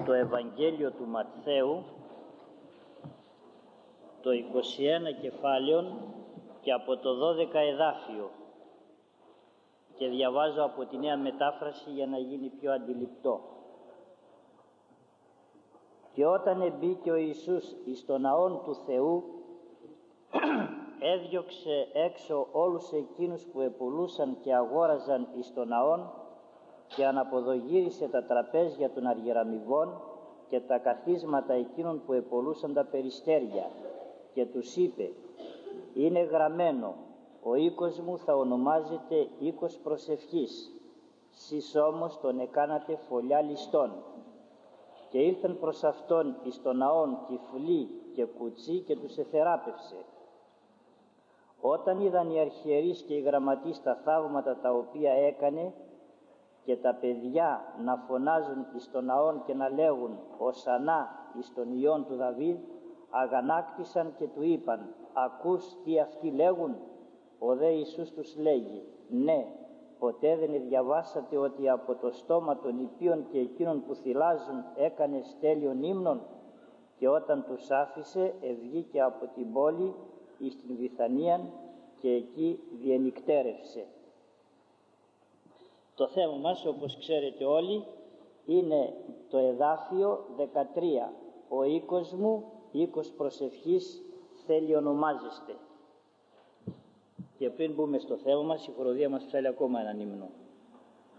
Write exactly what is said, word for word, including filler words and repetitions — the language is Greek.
το Ευαγγέλιο του Ματθαίου, το είκοσι ένα κεφάλαιο και από το δώδεκα εδάφιο, και διαβάζω από τη Νέα Μετάφραση για να γίνει πιο αντιληπτό. «Και όταν εμπήκε ο Ιησούς εις το ναόν του Θεού, έδιωξε έξω όλους εκείνους που επουλούσαν και αγόραζαν εις το ναόν και αναποδογύρισε τα τραπέζια των αργυραμιβών και τα καθίσματα εκείνων που επουλούσαν τα περιστέρια και τους είπε: είναι γραμμένο, ο οίκος μου θα ονομάζεται οίκος προσευχής, σεις όμως τον εκάνατε φωλιά ληστών. Και ήλθαν προς αυτόν εις τον ναόν τυφλοί και κουτσοί και τους εθεράπευσε. Όταν είδαν οι αρχιερείς και οι γραμματείς τα θαύματα τα οποία έκανε και τα παιδιά να φωνάζουν εις τον ναόν και να λέγουν «Ωσανά εις τον Υιόν του Δαβίδ», αγανάκτησαν και του είπαν: «Ακούς τι αυτοί λέγουν?» Ο δε Ιησούς τους λέγει: «Ναι, ποτέ δεν διαβάσατε ότι από το στόμα των ιππίων και εκείνων που θυλάζουν έκανε στέλιον ύμνων?» Και όταν τους άφησε, ευγήκε από την πόλη εις την Βιθανίαν και εκεί διενυκτέρευσε». Το θέμα μας, όπως ξέρετε όλοι, είναι το εδάφιο δεκατρία. «Ο οίκος μου, οίκος προσευχής, θέλει ονομάζεστε». Και πριν μπούμε στο θέμα μας, η χοροδία μας ψάλει ακόμα έναν ύμνο.